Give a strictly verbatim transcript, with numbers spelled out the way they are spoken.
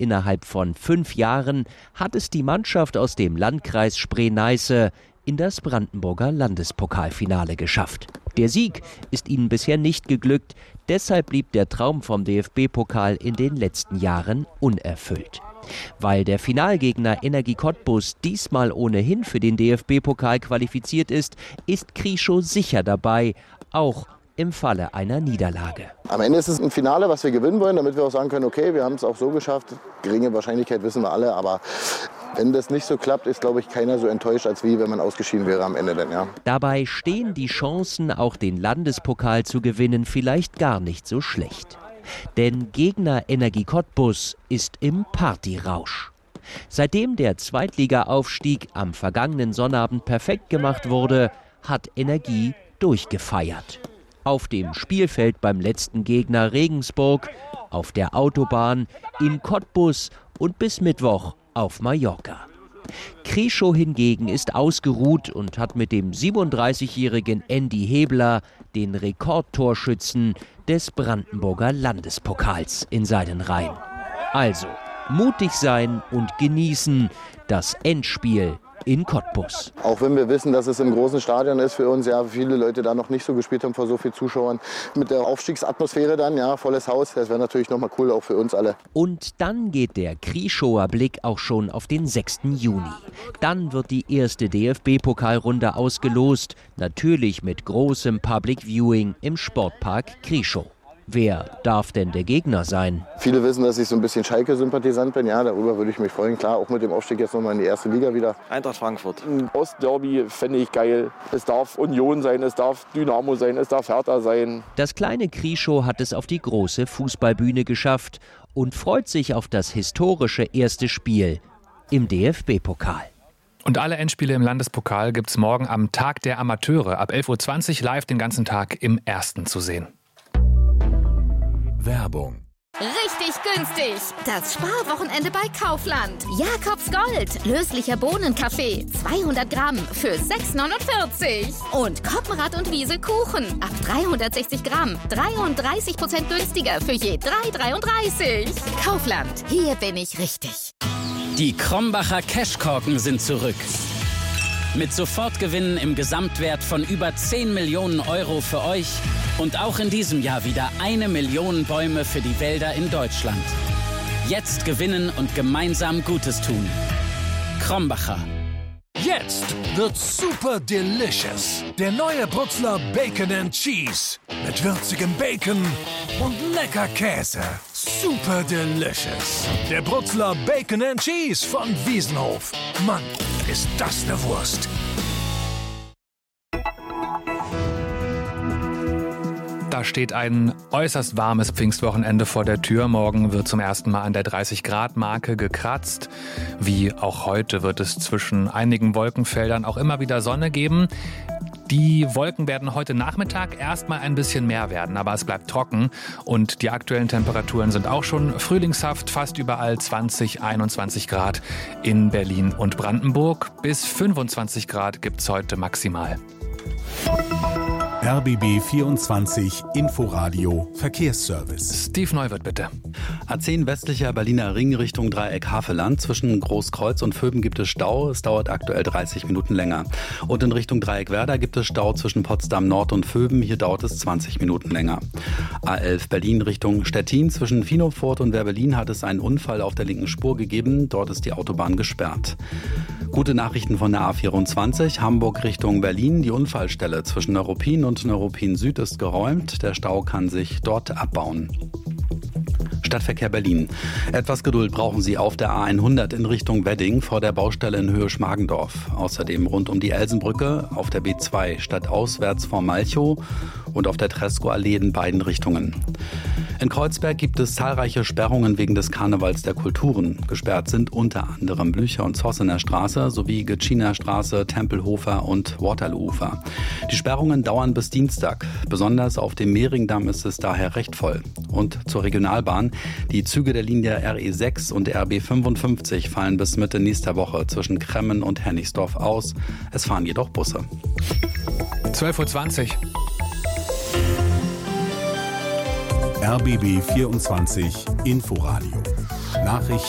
innerhalb von fünf Jahren hat es die Mannschaft aus dem Landkreis Spree-Neiße in das Brandenburger Landespokalfinale geschafft. Der Sieg ist ihnen bisher nicht geglückt, deshalb blieb der Traum vom D F B-Pokal in den letzten Jahren unerfüllt. Weil der Finalgegner Energie Cottbus diesmal ohnehin für den D F B-Pokal qualifiziert ist, ist Krieschow sicher dabei, auch im Falle einer Niederlage. Am Ende ist es ein Finale, was wir gewinnen wollen, damit wir auch sagen können, okay, wir haben es auch so geschafft. Geringe Wahrscheinlichkeit wissen wir alle, aber wenn das nicht so klappt, ist, glaube ich, keiner so enttäuscht, als wie wenn man ausgeschieden wäre am Ende. Denn, ja. Dabei stehen die Chancen, auch den Landespokal zu gewinnen, vielleicht gar nicht so schlecht. Denn Gegner Energie Cottbus ist im Partyrausch. Seitdem der Zweitliga-Aufstieg am vergangenen Sonnabend perfekt gemacht wurde, hat Energie durchgefeiert. Auf dem Spielfeld beim letzten Gegner Regensburg, auf der Autobahn, in Cottbus und bis Mittwoch auf Mallorca. Krieschow hingegen ist ausgeruht und hat mit dem siebenunddreißigjährigen Andy Hebler den Rekordtorschützen des Brandenburger Landespokals in seinen Reihen. Also mutig sein und genießen das Endspiel in Cottbus. Auch wenn wir wissen, dass es im großen Stadion ist für uns, ja, viele Leute da noch nicht so gespielt haben vor so vielen Zuschauern. Mit der Aufstiegsatmosphäre dann, ja, volles Haus, das wäre natürlich nochmal cool, auch für uns alle. Und dann geht der Krieschower Blick auch schon auf den sechsten Juni. Dann wird die erste D F B-Pokalrunde ausgelost, natürlich mit großem Public Viewing im Sportpark Krieschow. Wer darf denn der Gegner sein? Viele wissen, dass ich so ein bisschen Schalke-Sympathisant bin. Ja, darüber würde ich mich freuen. Klar, auch mit dem Aufstieg jetzt nochmal in die erste Liga wieder. Eintracht Frankfurt. Ein Ostderby fände ich geil. Es darf Union sein, es darf Dynamo sein, es darf Hertha sein. Das kleine Krieschow hat es auf die große Fußballbühne geschafft und freut sich auf das historische erste Spiel im D F B-Pokal. Und alle Endspiele im Landespokal gibt's morgen am Tag der Amateure ab elf Uhr zwanzig live den ganzen Tag im Ersten zu sehen. Werbung. Richtig günstig. Das Sparwochenende bei Kaufland. Jakobs Gold. Löslicher Bohnenkaffee. zweihundert Gramm für sechs neunundvierzig. Und Koppenrad und Wiesel Kuchen. Ab dreihundertsechzig Gramm. dreiunddreißig Prozent günstiger für je drei dreiunddreißig. Kaufland. Hier bin ich richtig. Die Krombacher Cashkorken sind zurück. Mit Sofortgewinnen im Gesamtwert von über zehn Millionen Euro für euch. Und auch in diesem Jahr wieder eine Million Bäume für die Wälder in Deutschland. Jetzt gewinnen und gemeinsam Gutes tun. Krombacher. Jetzt wird's super delicious. Der neue Brutzler Bacon and Cheese. Mit würzigem Bacon und lecker Käse. Super delicious. Der Brutzler Bacon and Cheese von Wiesenhof. Mann, ist das eine Wurst. Da steht ein äußerst warmes Pfingstwochenende vor der Tür. Morgen wird zum ersten Mal an der dreißig Grad Marke gekratzt. Wie auch heute wird es zwischen einigen Wolkenfeldern auch immer wieder Sonne geben. Die Wolken werden heute Nachmittag erstmal ein bisschen mehr werden, aber es bleibt trocken. Und die aktuellen Temperaturen sind auch schon frühlingshaft, fast überall zwanzig, einundzwanzig Grad in Berlin und Brandenburg. Bis fünfundzwanzig Grad gibt es heute maximal. R B B vierundzwanzig Inforadio Verkehrsservice. Steve Neuwirth, bitte. A zehn westlicher Berliner Ring Richtung Dreieck Havelland. Zwischen Großkreuz und Vöben gibt es Stau. Es dauert aktuell dreißig Minuten länger. Und in Richtung Dreieck Werder gibt es Stau zwischen Potsdam Nord und Vöben. Hier dauert es zwanzig Minuten länger. A elf Berlin Richtung Stettin. Zwischen Finofurt und Werberlin hat es einen Unfall auf der linken Spur gegeben. Dort ist die Autobahn gesperrt. Gute Nachrichten von der A vierundzwanzig. Hamburg Richtung Berlin. Die Unfallstelle zwischen Neuruppin und Neuruppin Süd ist geräumt. Der Stau kann sich dort abbauen. Stadtverkehr Berlin. Etwas Geduld brauchen Sie auf der A hundert in Richtung Wedding vor der Baustelle in Höhe Schmargendorf. Außerdem rund um die Elsenbrücke auf der B zwei stadtauswärts vor Malchow und auf der Tresco-Allee in beiden Richtungen. In Kreuzberg gibt es zahlreiche Sperrungen wegen des Karnevals der Kulturen. Gesperrt sind unter anderem Blücher- und Zossener Straße sowie Gitschiner Straße, Tempelhofer und Waterloo-Ufer. Die Sperrungen dauern bis Dienstag. Besonders auf dem Mehringdamm ist es daher recht voll. Und zur Regionalbahn. Die Züge der Linie R E sechs und R B fünfundfünfzig fallen bis Mitte nächster Woche zwischen Kremmen und Hennigsdorf aus. Es fahren jedoch Busse. zwölf Uhr zwanzig. R B B vierundzwanzig Inforadio. Nachrichten